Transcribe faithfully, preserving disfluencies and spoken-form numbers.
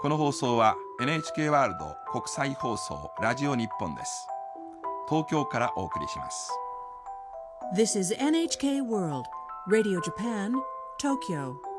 この放送は エヌエイチケー ワールド国際放送ラジオ日本です。東京からお送りします。 This is エヌエイチケー World Radio Japan, Tokyo.